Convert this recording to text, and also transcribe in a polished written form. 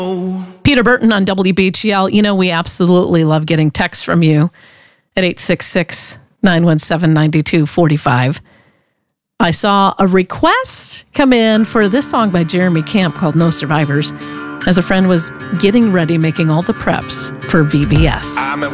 Peter Burton on WBGL. You know, we absolutely love getting texts from you at 866-917-9245. I saw a request come in for this song by Jeremy Camp called No Survivors, as a friend was getting ready, making all the preps for VBS.